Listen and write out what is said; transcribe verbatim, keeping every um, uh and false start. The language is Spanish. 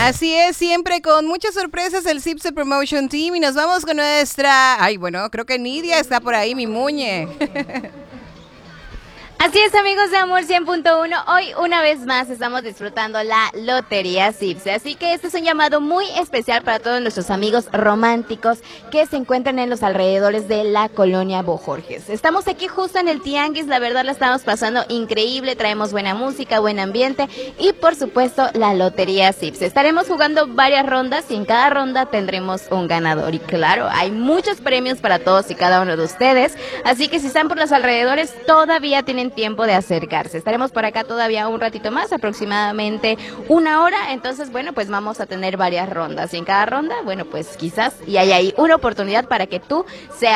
Así es, siempre con muchas sorpresas el Zipse Promotion Team y nos vamos con nuestra... Ay, bueno, creo que Nidia está por ahí, mi muñe. Así es, amigos de Amor cien punto uno, hoy una vez más estamos disfrutando la Lotería Zipse, así que este es un llamado muy especial para todos nuestros amigos románticos que se encuentran en los alrededores de la colonia Bojorges. Estamos aquí justo en el Tianguis, la verdad la estamos pasando increíble, traemos buena música, buen ambiente y por supuesto la Lotería Zipse. Estaremos jugando varias rondas y en cada ronda tendremos un ganador y claro, hay muchos premios para todos y cada uno de ustedes, así que si están por los alrededores todavía tienen tiempo de acercarse. Estaremos por acá todavía un ratito más, aproximadamente una hora, entonces bueno, pues vamos a tener varias rondas y en cada ronda, bueno, pues quizás y hay ahí una oportunidad para que tú seas